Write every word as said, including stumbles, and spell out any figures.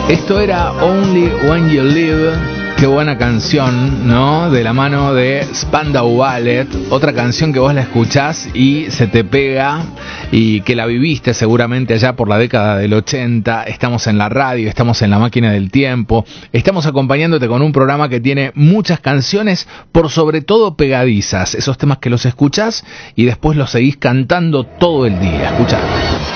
Esto era Only When You Live. Qué buena canción, ¿no? De la mano de Spandau Ballet. Otra canción que vos la escuchás y se te pega, y que la viviste seguramente allá por la década del ochenta. Estamos en la radio, estamos en la máquina del tiempo. Estamos acompañándote con un programa que tiene muchas canciones, por sobre todo pegadizas. Esos temas que los escuchás y después los seguís cantando todo el día. Escuchá.